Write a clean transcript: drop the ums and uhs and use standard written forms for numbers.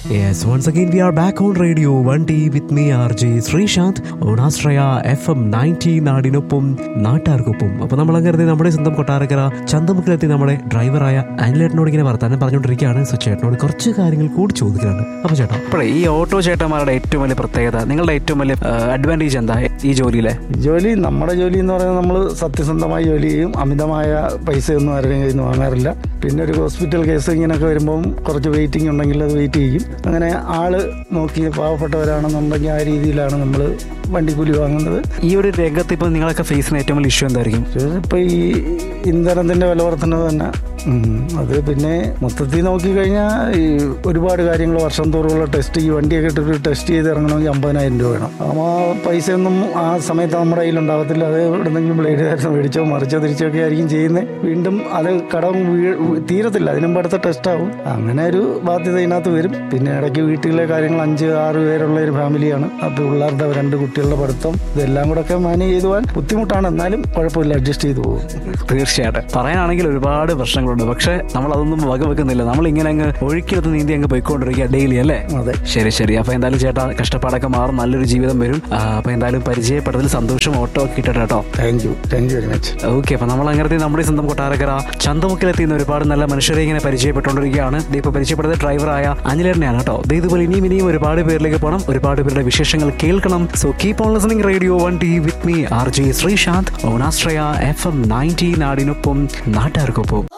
Yes, once again we are back on Radio 1D with me RJ Sreesanth on Astraya FM 90 നാടിനൊപ്പം നാട്ടാർക്കൊപ്പം. അപ്പോൾ നമ്മളങ്ങനെ നമ്മുടെ സ്വന്തം കൊട്ടാരക്കര ചന്തമുക്കിലെത്തി നമ്മുടെ ഡ്രൈവറായ അനിലേട്ടനോട് ഇങ്ങനെ വർത്താനം പറഞ്ഞുകൊണ്ടിരിക്കുകയാണ്. സോ ചേട്ടനോട് കുറച്ച് കാര്യങ്ങൾ കൂടി ചോദിക്കാനുണ്ട്. അപ്പോൾ ചേട്ടാ, അപ്പോഴേ ഈ ഓട്ടോ ചേട്ടന്മാരുടെ ഏറ്റവും വലിയ പ്രത്യേകത, നിങ്ങളുടെ ഏറ്റവും വലിയ അഡ്വാൻറ്റേജ് എന്താ ഈ ജോലിയിലെ? ജോലി, നമ്മുടെ ജോലി എന്ന് പറയുന്നത് നമ്മൾ സത്യസന്ധമായി ജോലി ചെയ്യും. അമിതമായ പൈസയൊന്നും ആരുടെയും കയ്യിൽ നിന്ന് വാങ്ങാറില്ല. പിന്നെ ഒരു ഹോസ്പിറ്റൽ കേസ് ഇങ്ങനെയൊക്കെ വരുമ്പം കുറച്ച് വെയിറ്റിംഗ് ഉണ്ടെങ്കിൽ അത് വെയിറ്റ് ചെയ്യും. അങ്ങനെ ആള് നോക്കി പാവപ്പെട്ടവരാണെന്നുണ്ടെങ്കിൽ ആ രീതിയിലാണ് നമ്മൾ വണ്ടിക്കൂലി വാങ്ങുന്നത്. ഈ ഒരു രംഗത്ത് ഇപ്പോൾ നിങ്ങളൊക്കെ ഫേസ് ചെയ്യുന്ന ഏറ്റവും വലിയ ഇഷ്യൂ എന്തായിരിക്കും? ഇപ്പോൾ ഈ ഇന്ധനത്തിൻ്റെ വില വർധനവ് തന്നെ. അത് പിന്നെ മൊത്തത്തിൽ നോക്കിക്കഴിഞ്ഞാൽ ഈ ഒരുപാട് കാര്യങ്ങൾ വർഷം തോറുള്ള ടെസ്റ്റ്, ഈ വണ്ടിയൊക്കെ ഇട്ടിട്ട് ടെസ്റ്റ് ചെയ്ത് ഇറങ്ങണമെങ്കിൽ 50,000 രൂപ വേണം. ആ പൈസയൊന്നും ആ സമയത്ത് നമ്മുടെ കയ്യിലുണ്ടാകത്തില്ല. അത് എവിടെന്നെങ്കിലും ബ്ലേഡ് കാര്യം മേടിച്ചോ മറിച്ചോ തിരിച്ചൊക്കെ ആയിരിക്കും ചെയ്യുന്നത്. വീണ്ടും അത് കടം തീരത്തില്ല, അതിനും അടുത്ത ടെസ്റ്റാവും. അങ്ങനെ ഒരു ബാധ്യത ഇതിനകത്ത് വരും. പിന്നെ ഇടയ്ക്ക് വീട്ടിലെ കാര്യങ്ങൾ 5-6 പേരുള്ള ഒരു ഫാമിലിയാണ്. അപ്പോൾ പിള്ളേരുടെ 2 കുട്ടികളുടെ പഠിത്തം, ഇതെല്ലാം കൂടെ ഒക്കെ മാനേജ് ചെയ്തു പോകാൻ ബുദ്ധിമുട്ടാണ്. എന്നാലും കുഴപ്പമില്ല, അഡ്ജസ്റ്റ് ചെയ്തു പോകും. തീർച്ചയായിട്ടും പറയാനാണെങ്കിൽ ഒരുപാട് പ്രശ്നങ്ങളുണ്ട്. പക്ഷെ നമ്മൾ അതൊന്നും വകവെക്കുന്നില്ല. നമ്മൾ ഇങ്ങനെ അങ്ങ് ഒഴുക്കിയെടുത്ത് നീന്തി അങ്ങ് പോയിക്കൊണ്ടിരിക്കുക ഡെയിലി അല്ലേ? അതെ, ശരി. അപ്പൊ എന്തായാലും ചേട്ടാ, കഷ്ടപ്പാടൊക്കെ മാറും, നല്ലൊരു ജീവിതം വരും. അപ്പൊ എന്തായാലും പരിചയപ്പെട്ടതിൽ സന്തോഷം. ഓട്ടോ കിട്ടട്ടെ കേട്ടോ. Thank you very much. Okay, അപ്പൊ നമ്മൾ അങ്ങനത്തെ നമ്മുടെ സ്വന്തം കൊട്ടാരക്കര ചന്തമുക്കിലെത്തിയുന്ന ഒരുപാട് നല്ല മനുഷ്യരെ ഇങ്ങനെ പരിചയപ്പെട്ടുകൊണ്ടിരിക്കുകയാണ്. ഇപ്പൊ പരിചയപ്പെടുന്നത് ഡ്രൈവറായ അനിലേട്ടനെയാണ് കേട്ടോ. ഇതുപോലെ ഇനിയും ഒരുപാട് പേരിലേക്ക് പോകണം, ഒരുപാട് പേരുടെ വിശേഷങ്ങൾ കേൾക്കണം. So keep on listening Radio 1D with me RJ Sreesanth on Astraya FM 90 നാടിനൊപ്പം നാട്ടാർക്കൊപ്പം.